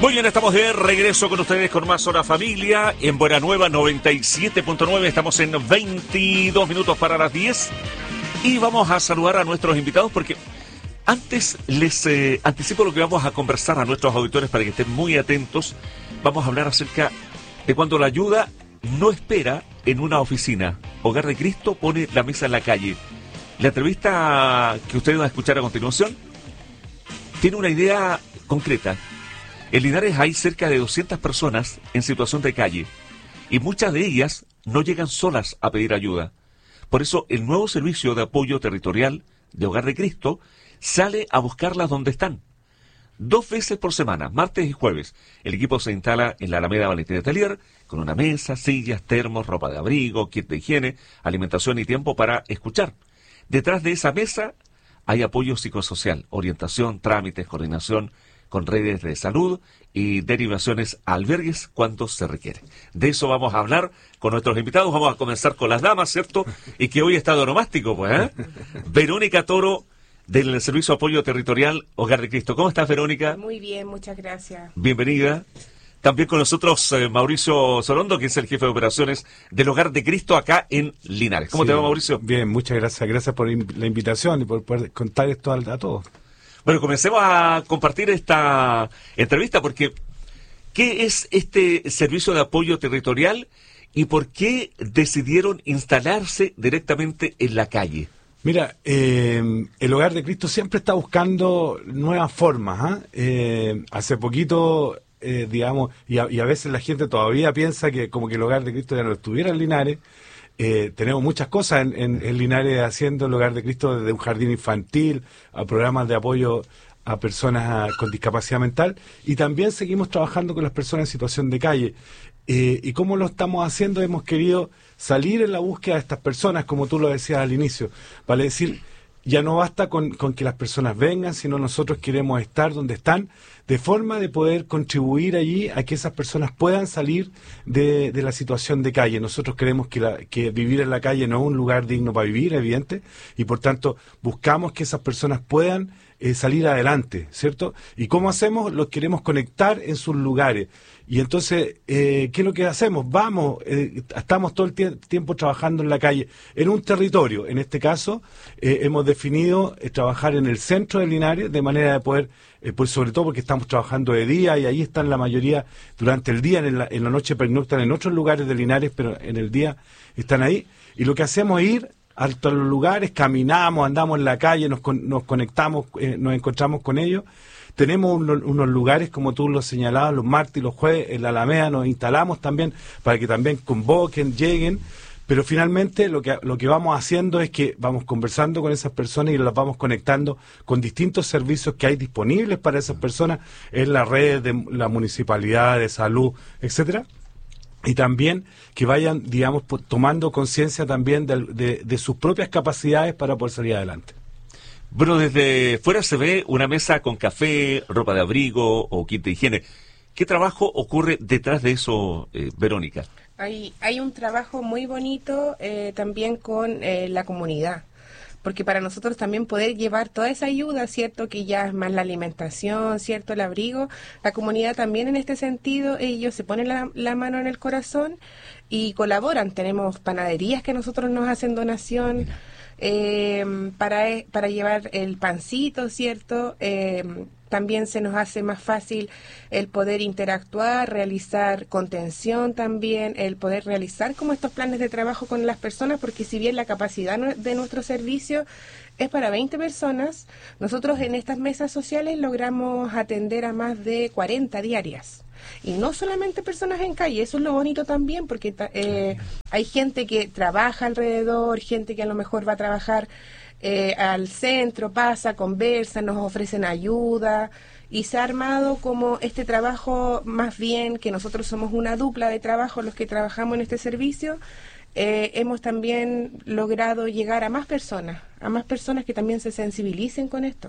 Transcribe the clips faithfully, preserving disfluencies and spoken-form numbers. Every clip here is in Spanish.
Muy bien, estamos de regreso con ustedes con más Hora Familia en Buena Nueva noventa y siete punto nueve. Estamos en veintidós minutos para las diez y vamos a saludar a nuestros invitados porque antes les eh, anticipo lo que vamos a conversar a nuestros auditores para que estén muy atentos. Vamos a hablar acerca de cuando la ayuda no espera en una oficina. Hogar de Cristo pone la mesa en la calle. La entrevista que ustedes van a escuchar a continuación tiene una idea concreta. En Linares hay cerca de doscientas personas en situación de calle y muchas de ellas no llegan solas a pedir ayuda. Por eso el nuevo servicio de apoyo territorial de Hogar de Cristo sale a buscarlas donde están. Dos veces por semana, martes y jueves, el equipo se instala en la Alameda Valentín Letelier con una mesa, sillas, termos, ropa de abrigo, kit de higiene, alimentación y tiempo para escuchar. Detrás de esa mesa hay apoyo psicosocial, orientación, trámites, coordinación con redes de salud y derivaciones a albergues cuando se requiere. De eso vamos a hablar con nuestros invitados. Vamos a comenzar con las damas, ¿cierto? Y que hoy está de onomástico, pues, ¿eh? Verónica Toro, del Servicio de Apoyo Territorial Hogar de Cristo. ¿Cómo estás, Verónica? Muy bien, muchas gracias. Bienvenida. También con nosotros eh, Mauricio Sorondo, que es el jefe de operaciones del Hogar de Cristo acá en Linares. ¿Cómo Sí, te va, Mauricio? Bien, muchas gracias. Gracias por la invitación y por poder contar esto a, a todos. Bueno, comencemos a compartir esta entrevista porque ¿qué es este servicio de apoyo territorial y por qué decidieron instalarse directamente en la calle? Mira, eh, el Hogar de Cristo siempre está buscando nuevas formas. ¿eh? Eh, hace poquito, eh, digamos, y a, y a veces la gente todavía piensa que como que el Hogar de Cristo ya no estuviera en Linares. Eh, tenemos muchas cosas en, en, en Linares haciendo el Hogar de Cristo, desde un jardín infantil a programas de apoyo a personas a, con discapacidad mental, y también seguimos trabajando con las personas en situación de calle. Eh, y cómo lo estamos haciendo, hemos querido salir en la búsqueda de estas personas, como tú lo decías al inicio, vale decir, ya no basta con, con que las personas vengan, sino nosotros queremos estar donde están, de forma de poder contribuir allí a que esas personas puedan salir de, de la situación de calle. Nosotros creemos que, la, que vivir en la calle no es un lugar digno para vivir, evidente, y por tanto buscamos que esas personas puedan eh, salir adelante, ¿cierto? ¿Y cómo hacemos? Los queremos conectar en sus lugares. Y entonces, eh, ¿qué es lo que hacemos? Vamos, eh, estamos todo el tie- tiempo trabajando en la calle, en un territorio. En este caso, eh, hemos definido eh, trabajar en el centro de Linares, de manera de poder, eh, pues sobre todo porque estamos trabajando de día y ahí están la mayoría durante el día, en la, en la noche pernoctan en otros lugares de Linares, pero en el día están ahí. Y lo que hacemos es ir a los lugares, caminamos, andamos en la calle, nos, con, nos conectamos, eh, nos encontramos con ellos. Tenemos unos, unos lugares, como tú lo señalabas, los martes y los jueves en la Alameda nos instalamos también para que también convoquen, lleguen, pero finalmente lo que, lo que vamos haciendo es que vamos conversando con esas personas y las vamos conectando con distintos servicios que hay disponibles para esas personas en la red de la municipalidad, de salud, etcétera. Y también que vayan, digamos, tomando conciencia también de, de, de sus propias capacidades para poder salir adelante. Bueno, desde fuera se ve una mesa con café, ropa de abrigo o kit de higiene. ¿Qué trabajo ocurre detrás de eso, eh, Verónica? Hay, hay un trabajo muy bonito eh, también con eh, la comunidad, porque para nosotros también poder llevar toda esa ayuda, ¿cierto? Que ya es más la alimentación, ¿cierto? El abrigo, la comunidad también en este sentido, ellos se ponen la, la mano en el corazón y colaboran. Tenemos panaderías que nosotros nos hacen donación. Eh, para, para llevar el pancito, ¿cierto? Eh, también se nos hace más fácil el poder interactuar, realizar contención también, el poder realizar como estos planes de trabajo con las personas, porque si bien la capacidad de nuestro servicio es para veinte personas, nosotros en estas mesas sociales logramos atender a más de cuarenta diarias. Y no solamente personas en calle, eso es lo bonito también, porque eh, hay gente que trabaja alrededor, gente que a lo mejor va a trabajar eh, al centro, pasa, conversa, nos ofrecen ayuda, y se ha armado como este trabajo, más bien que nosotros somos una dupla de trabajo los que trabajamos en este servicio. Eh, hemos también logrado llegar a más personas, a más personas que también se sensibilicen con esto,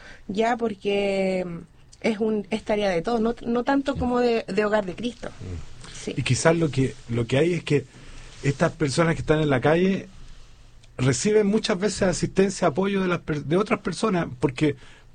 ya porque es un es tarea de todos, no, no tanto como de, de Hogar de Cristo. Sí. Y quizás lo que lo que hay es que estas personas que están en la calle reciben muchas veces asistencia, apoyo de las de otras personas, porque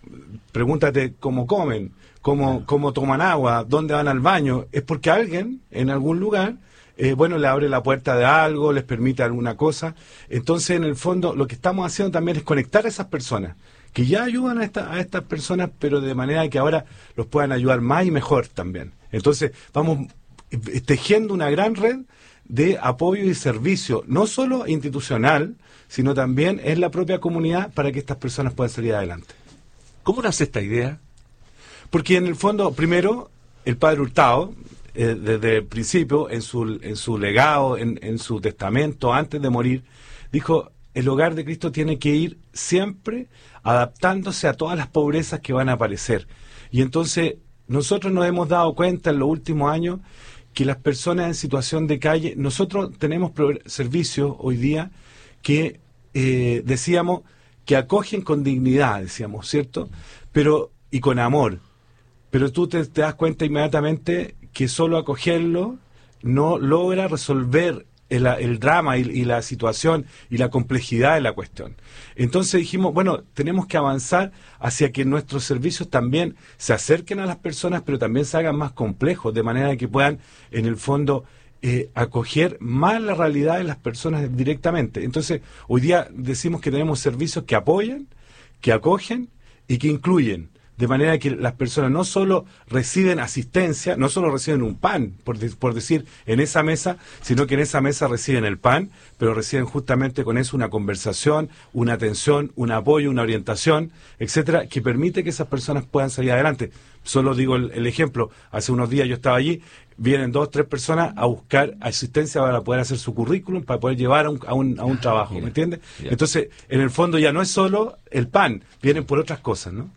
pregúntate cómo comen, cómo, cómo toman agua, dónde van al baño. Es porque alguien en algún lugar, eh, bueno, le abre la puerta de algo, les permite alguna cosa. Entonces, en el fondo, lo que estamos haciendo también es conectar a esas personas, que ya ayudan a, esta, a estas personas, pero de manera que ahora los puedan ayudar más y mejor también. Entonces, vamos tejiendo una gran red de apoyo y servicio, no solo institucional, sino también en la propia comunidad para que estas personas puedan salir adelante. ¿Cómo nace esta idea? Porque en el fondo, primero, el padre Hurtado, eh, desde el principio, en su, en su legado, en, en su testamento, antes de morir, dijo, el hogar de Cristo tiene que ir siempre adaptándose a todas las pobrezas que van a aparecer. Y entonces, nosotros nos hemos dado cuenta en los últimos años que las personas en situación de calle, nosotros tenemos servicios hoy día que eh, decíamos que acogen con dignidad, decíamos, ¿cierto? Pero, y con amor. Pero tú te, te das cuenta inmediatamente que solo acogerlo no logra resolver el, el drama y, y la situación y la complejidad de la cuestión. Entonces dijimos, bueno, tenemos que avanzar hacia que nuestros servicios también se acerquen a las personas, pero también se hagan más complejos, de manera que puedan, en el fondo, eh, acoger más la realidad de las personas directamente. Entonces, hoy día decimos que tenemos servicios que apoyan, que acogen y que incluyen. De manera que las personas no solo reciben asistencia, no solo reciben un pan, por, de, por decir, en esa mesa, sino que en esa mesa reciben el pan, pero reciben justamente con eso una conversación, una atención, un apoyo, una orientación, etcétera, que permite que esas personas puedan salir adelante. Solo digo el, el ejemplo, hace unos días yo estaba allí, vienen dos, tres personas a buscar asistencia para poder hacer su currículum, para poder llevar a un, a un, a un trabajo, ¿me entiendes? Entonces, en el fondo ya no es solo el pan, vienen por otras cosas, ¿no?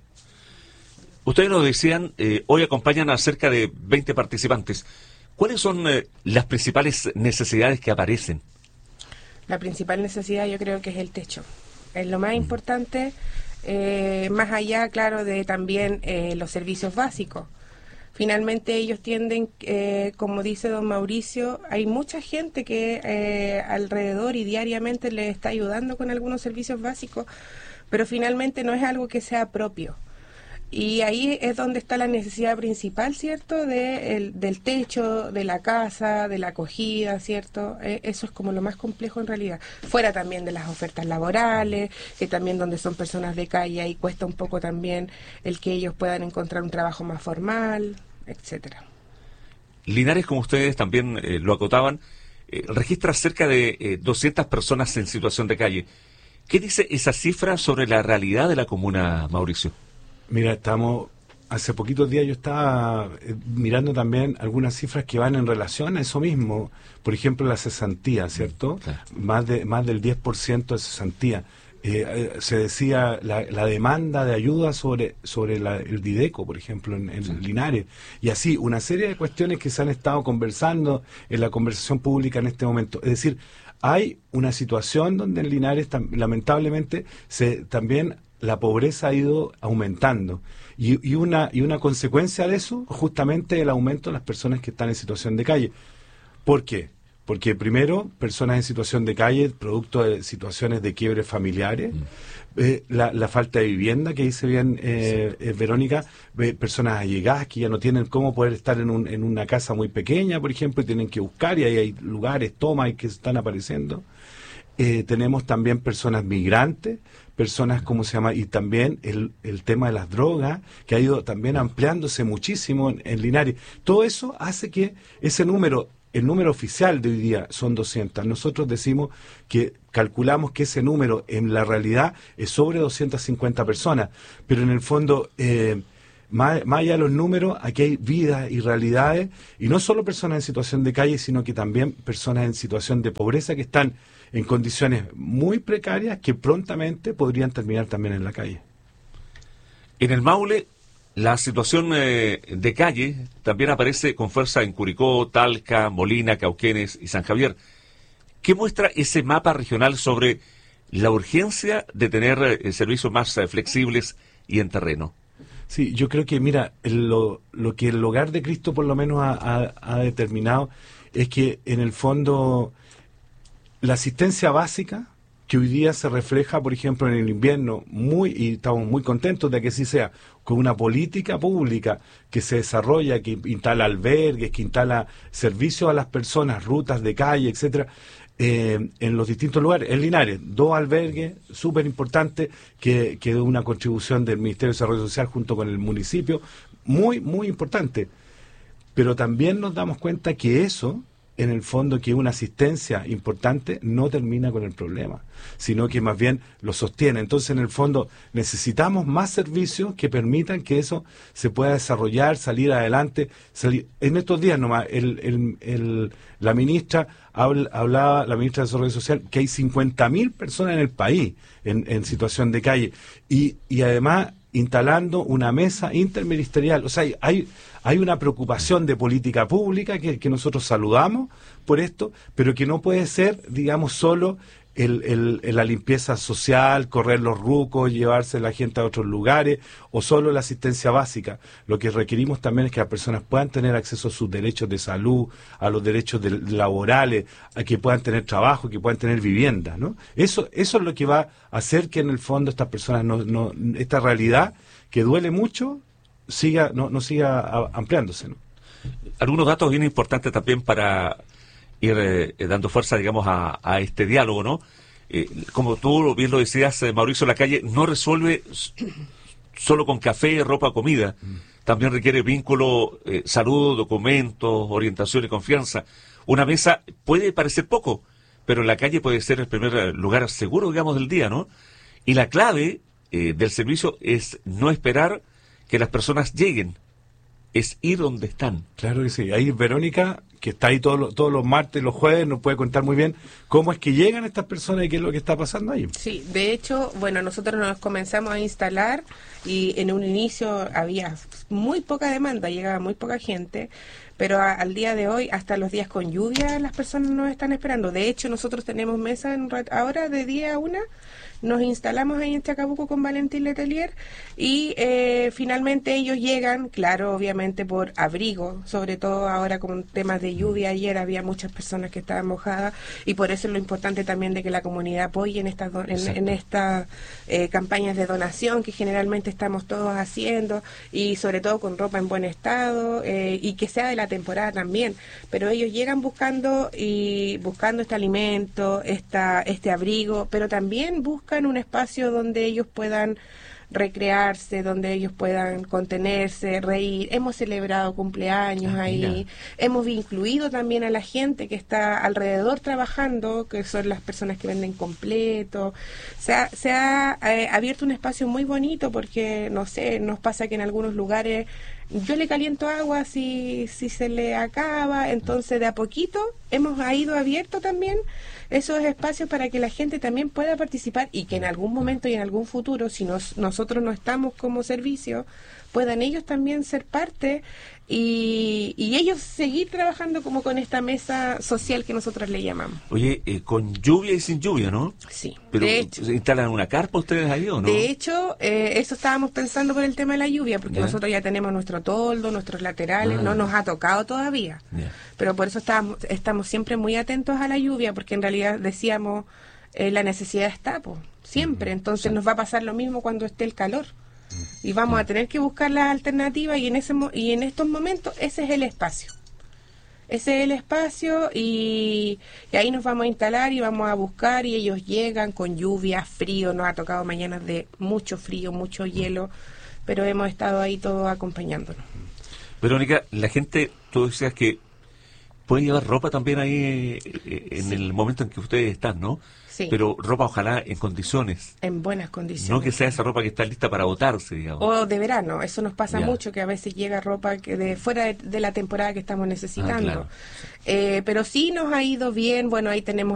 Ustedes nos decían, eh, hoy acompañan a cerca de veinte participantes. ¿Cuáles son eh, las principales necesidades que aparecen? La principal necesidad yo creo que es el techo. Es lo más importante, eh, más allá, claro, de también eh, los servicios básicos. Finalmente ellos tienden, eh, como dice don Mauricio, hay mucha gente que eh, alrededor y diariamente les está ayudando con algunos servicios básicos, pero finalmente no es algo que sea propio. Y ahí es donde está la necesidad principal, ¿cierto? De el, del techo, de la casa, de la acogida, ¿cierto? Eh, eso es como lo más complejo en realidad. Fuera también de las ofertas laborales, que también donde son personas de calle, ahí cuesta un poco también el que ellos puedan encontrar un trabajo más formal, etcétera. Linares, como ustedes también eh, lo acotaban, eh, registra cerca de eh, doscientas personas en situación de calle. ¿Qué dice esa cifra sobre la realidad de la comuna, Mauricio? Mira, estamos, hace poquitos días yo estaba eh, mirando también algunas cifras que van en relación a eso mismo. Por ejemplo, la cesantía, ¿cierto? Claro. Más de más del diez por ciento de cesantía. Eh, eh, se decía la, la demanda de ayuda sobre sobre la, el Dideco, por ejemplo, en, en sí. Linares. Y así, una serie de cuestiones que se han estado conversando en la conversación pública en este momento. Es decir, hay una situación donde en Linares, tam, lamentablemente, se también... la pobreza ha ido aumentando y, y una y una consecuencia de eso justamente el aumento de las personas que están en situación de calle. ¿Por qué? Porque primero, personas en situación de calle producto de situaciones de quiebres familiares, mm. eh, la, la falta de vivienda que dice bien eh, sí. eh, Verónica, eh, personas allegadas que ya no tienen cómo poder estar en, un, en una casa muy pequeña, por ejemplo, y tienen que buscar y ahí hay lugares, tomas que están apareciendo. Eh, tenemos también personas migrantes, personas, ¿cómo se llama? Y también el, el tema de las drogas, que ha ido también ampliándose muchísimo en, en Linares. Todo eso hace que ese número, el número oficial de hoy día son doscientas. Nosotros decimos que calculamos que ese número en la realidad es sobre doscientas cincuenta personas, pero en el fondo... Eh, Más, más allá de los números, aquí hay vidas y realidades, y no solo personas en situación de calle, sino que también personas en situación de pobreza que están en condiciones muy precarias que prontamente podrían terminar también en la calle. En el Maule, la situación eh, de calle también aparece con fuerza en Curicó, Talca, Molina, Cauquenes y San Javier. ¿Qué muestra ese mapa regional sobre la urgencia de tener eh, servicios más eh, flexibles y en terreno? Sí, yo creo que, mira, lo, lo que el Hogar de Cristo por lo menos ha, ha, ha determinado es que, en el fondo, la asistencia básica que hoy día se refleja, por ejemplo, en el invierno, muy y estamos muy contentos de que así sea, con una política pública que se desarrolla, que instala albergues, que instala servicios a las personas, rutas de calle, etcétera, eh, en los distintos lugares. En Linares, dos albergues súper importantes, que, que es una contribución del Ministerio de Desarrollo Social junto con el municipio, muy, muy importante. Pero también nos damos cuenta que eso, en el fondo, que una asistencia importante no termina con el problema, sino que más bien lo sostiene. Entonces, en el fondo, necesitamos más servicios que permitan que eso se pueda desarrollar, salir adelante. Salir. En estos días nomás, el, el, el, la ministra habla, hablaba, la ministra de Desarrollo Social, que hay cincuenta mil personas en el país en, en situación de calle. Y, y además, instalando una mesa interministerial. O sea, hay, hay, hay una preocupación de política pública que, que nosotros saludamos por esto, pero que no puede ser, digamos, solo el, el, el, la limpieza social, correr los rucos, llevarse la gente a otros lugares, o solo la asistencia básica. Lo que requerimos también es que las personas puedan tener acceso a sus derechos de salud, a los derechos de, laborales, a que puedan tener trabajo, que puedan tener vivienda, ¿no? Eso, eso es lo que va a hacer que en el fondo estas personas, no, no, esta realidad que duele mucho, siga no, no siga a, ampliándose, ¿no? Algunos datos bien importantes también para ir eh, dando fuerza, digamos, a, a este diálogo, ¿no? Eh, como tú bien lo decías, eh, Mauricio Lacalle, no resuelve solo con café, ropa, comida. Mm. También requiere vínculo, eh, salud, documentos, orientación y confianza. Una mesa puede parecer poco, pero la calle puede ser el primer lugar seguro, digamos, del día, ¿no? Y la clave eh, del servicio es no esperar que las personas lleguen, es ir donde están. Claro que sí. Ahí Verónica, que está ahí todos los, todos los martes, los jueves, nos puede contar muy bien cómo es que llegan estas personas y qué es lo que está pasando ahí. Sí, de hecho, bueno, nosotros nos comenzamos a instalar y en un inicio había muy poca demanda, llegaba muy poca gente, pero a, al día de hoy, hasta los días con lluvia, las personas nos están esperando. De hecho, nosotros tenemos mesa en, ahora de día a una. Nos instalamos ahí en Chacabuco con Valentín Letelier y eh, finalmente ellos llegan, claro, obviamente por abrigo, sobre todo ahora con temas de lluvia. Ayer había muchas personas que estaban mojadas y por eso es lo importante también de que la comunidad apoye en estas en, en estas eh, campañas de donación que generalmente estamos todos haciendo, y sobre todo con ropa en buen estado eh, y que sea de la temporada también. Pero ellos llegan buscando y buscando este alimento, esta, este abrigo, pero también buscan un espacio donde ellos puedan recrearse, donde ellos puedan contenerse, reír. Hemos celebrado cumpleaños ah, ahí, mira. Hemos incluido también a la gente que está alrededor trabajando, que son las personas que venden completo. Se ha, se ha eh, abierto un espacio muy bonito porque, no sé, nos pasa que en algunos lugares yo le caliento agua si, si se le acaba, entonces de a poquito hemos ido abierto también esos espacios para que la gente también pueda participar y que en algún momento y en algún futuro, si nos, nosotros no estamos como servicio, puedan ellos también ser parte y, y ellos seguir trabajando como con esta mesa social que nosotros le llamamos. Oye, eh, con lluvia y sin lluvia, ¿no? Sí. Pero de hecho, ¿se instalan una carpa ustedes ahí o no? De hecho, eh, eso estábamos pensando por el tema de la lluvia, porque ¿Ya? nosotros ya tenemos nuestro toldo, nuestros laterales, ah. no nos ha tocado todavía. ¿Ya? Pero por eso estamos, estamos siempre muy atentos a la lluvia, porque en realidad decíamos, eh, la necesidad está, pues, siempre. Entonces sí. Nos va a pasar lo mismo cuando esté el calor. Y vamos a tener que buscar las alternativas y en ese y en estos momentos ese es el espacio. Ese es el espacio y, y ahí nos vamos a instalar y vamos a buscar y ellos llegan con lluvia, frío, nos ha tocado mañanas de mucho frío, mucho hielo, pero hemos estado ahí todos acompañándonos. Verónica, la gente, tú decías que puede llevar ropa también ahí en sí. el momento en que ustedes están, ¿no? Sí. Pero ropa ojalá en condiciones. En buenas condiciones. No que sea esa ropa que está lista para botarse, digamos. O de verano, eso nos pasa ya. mucho, que a veces llega ropa que de fuera de, de la temporada que estamos necesitando. Ah, claro. eh, pero sí nos ha ido bien, bueno, ahí tenemos